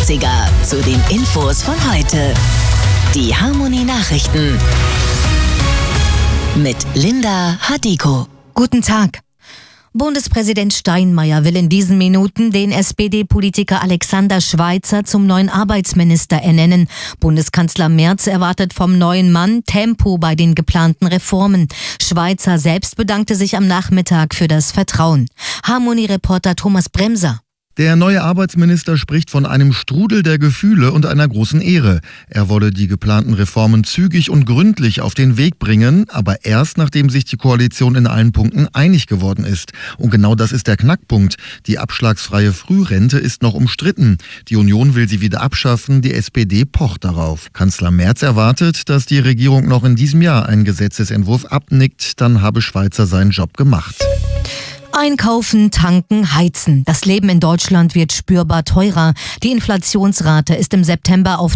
Klassiker zu den Infos von heute. Die Harmony Nachrichten mit Linda Hadiko. Guten Tag. Bundespräsident Steinmeier will in diesen Minuten den SPD-Politiker Alexander Schweitzer zum neuen Arbeitsminister ernennen. Bundeskanzler Merz erwartet vom neuen Mann Tempo bei den geplanten Reformen. Schweitzer selbst bedankte sich am Nachmittag für das Vertrauen. Harmony-Reporter Thomas Bremser. Der neue Arbeitsminister spricht von einem Strudel der Gefühle und einer großen Ehre. Er wolle die geplanten Reformen zügig und gründlich auf den Weg bringen, aber erst nachdem sich die Koalition in allen Punkten einig geworden ist. Und genau das ist der Knackpunkt. Die abschlagsfreie Frührente ist noch umstritten. Die Union will sie wieder abschaffen, die SPD pocht darauf. Kanzler Merz erwartet, dass die Regierung noch in diesem Jahr einen Gesetzesentwurf abnickt, dann habe Schweitzer seinen Job gemacht. Einkaufen, tanken, heizen. Das Leben in Deutschland wird spürbar teurer. Die Inflationsrate ist im September auf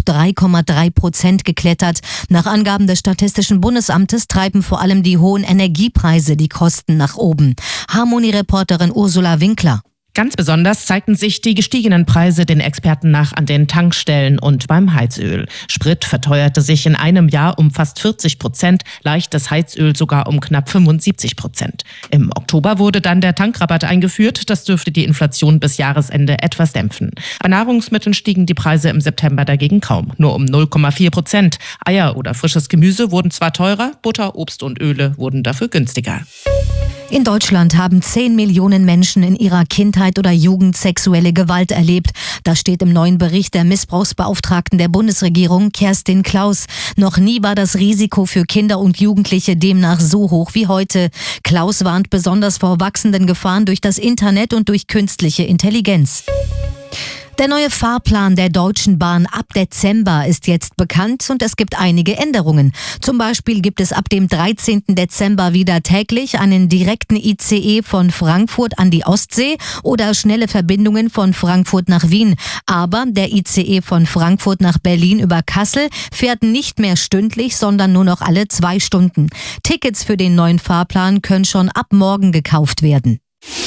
3,3% geklettert. Nach Angaben des Statistischen Bundesamtes treiben vor allem die hohen Energiepreise die Kosten nach oben. Harmony-Reporterin Ursula Winkler. Ganz besonders zeigten sich die gestiegenen Preise den Experten nach an den Tankstellen und beim Heizöl. Sprit verteuerte sich in einem Jahr um fast 40%, leichtes Heizöl sogar um knapp 75%. Im Oktober wurde dann der Tankrabatt eingeführt. Das dürfte die Inflation bis Jahresende etwas dämpfen. Bei Nahrungsmitteln stiegen die Preise im September dagegen kaum, nur um 0,4%. Eier oder frisches Gemüse wurden zwar teurer, Butter, Obst und Öle wurden dafür günstiger. In Deutschland haben 10 Millionen Menschen in ihrer Kindheit oder Jugend sexuelle Gewalt erlebt. Das steht im neuen Bericht der Missbrauchsbeauftragten der Bundesregierung, Kerstin Klaus. Noch nie war das Risiko für Kinder und Jugendliche demnach so hoch wie heute. Klaus warnt besonders vor wachsenden Gefahren durch das Internet und durch künstliche Intelligenz. Der neue Fahrplan der Deutschen Bahn ab Dezember ist jetzt bekannt und es gibt einige Änderungen. Zum Beispiel gibt es ab dem 13. Dezember wieder täglich einen direkten ICE von Frankfurt an die Ostsee oder schnelle Verbindungen von Frankfurt nach Wien. Aber der ICE von Frankfurt nach Berlin über Kassel fährt nicht mehr stündlich, sondern nur noch alle 2 Stunden. Tickets für den neuen Fahrplan können schon ab morgen gekauft werden.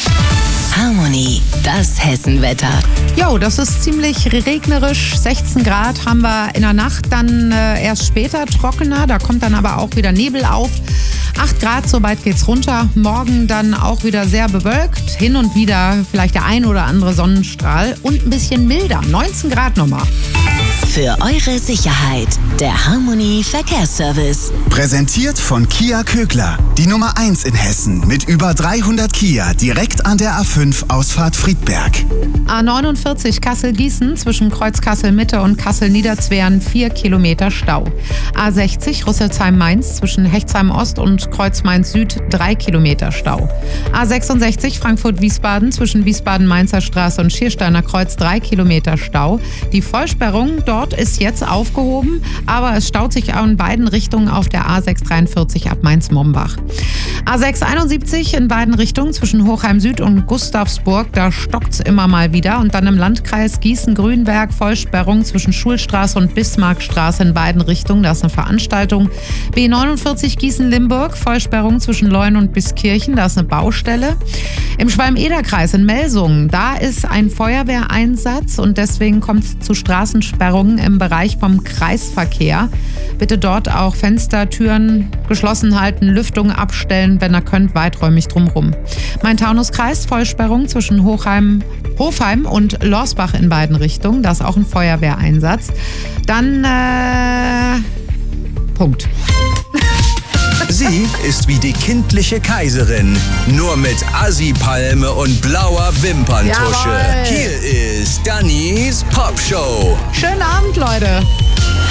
Harmony, das Hessenwetter. Jo, das ist ziemlich regnerisch. 16 Grad haben wir in der Nacht, dann erst später trockener. Da kommt dann aber auch wieder Nebel auf. 8 Grad, so weit geht's runter. Morgen dann auch wieder sehr bewölkt. Hin und wieder vielleicht der ein oder andere Sonnenstrahl und ein bisschen milder. 19 Grad nochmal. Für eure Sicherheit, der Harmony Verkehrsservice. Präsentiert von Kia Kögler. Die Nummer 1 in Hessen mit über 300 Kia direkt an der A5 Ausfahrt Friedberg. A49 Kassel-Gießen zwischen Kreuz Kassel-Mitte und Kassel-Niederzweren 4 Kilometer Stau. A60 Rüsselsheim-Mainz zwischen Hechtsheim-Ost und Kreuz-Mainz-Süd 3 Kilometer Stau. A66 Frankfurt-Wiesbaden zwischen Wiesbaden-Mainzer Straße und Schiersteiner Kreuz 3 Kilometer Stau. Die Vollsperrung dort ist jetzt aufgehoben, aber es staut sich auch in beiden Richtungen auf der A643 ab Mainz-Mombach. A671 in beiden Richtungen zwischen Hochheim-Süd und Gustavsburg, da stockt's immer mal wieder. Und dann im Landkreis Gießen-Grünberg Vollsperrung zwischen Schulstraße und Bismarckstraße in beiden Richtungen, da ist eine Veranstaltung. B49 Gießen-Limburg Vollsperrung zwischen Leuen und Biskirchen, da ist eine Baustelle. Im Schwalm-Eder-Kreis in Melsungen, da ist ein Feuerwehreinsatz und deswegen kommt es zu Straßensperrungen im Bereich vom Kreisverkehr. Bitte dort auch Fenster, Türen geschlossen halten, Lüftung abstellen, wenn ihr könnt, weiträumig drumherum. Main-Taunus-Kreis, Vollsperrung zwischen Hofheim und Lorsbach in beiden Richtungen. Da ist auch ein Feuerwehreinsatz. Dann, Punkt. Sie ist wie die kindliche Kaiserin, nur mit Assi-Palme und blauer Wimperntusche. Jawohl. Hier ist Dannys Popshow. Schönen Abend, Leute.